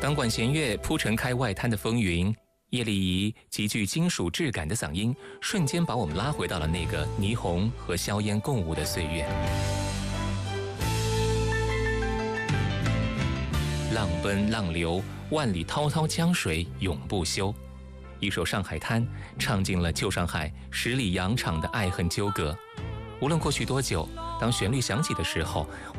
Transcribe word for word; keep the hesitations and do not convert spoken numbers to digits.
当管弦乐铺陈开外滩的风云，叶丽仪极具金属质感的嗓音，瞬间把我们拉回到了那个霓虹和硝烟共舞的岁月。浪奔浪流，万里滔滔江水永不休。一首《上海滩》唱尽了旧上海十里洋场的爱恨纠葛。无论过去多久，当旋律响起的时候，